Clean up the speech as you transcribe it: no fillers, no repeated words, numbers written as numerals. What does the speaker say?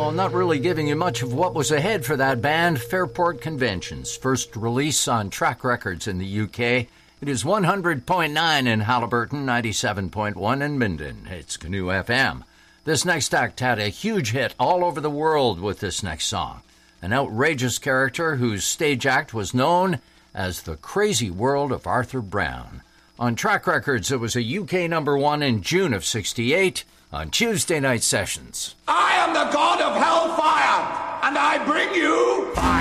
Well, not really giving you much of what was ahead for that band. Fairport Convention's first release on Track Records in the UK. It is 100.9 in Halliburton, 97.1 in Minden. It's Canoe FM. This next act had a huge hit all over the world with this next song. An outrageous character whose stage act was known as The Crazy World of Arthur Brown. On Track Records, it was a UK #1 in June of '68 on Tuesday Night Sessions. I am the god of hellfire, and I bring you fire.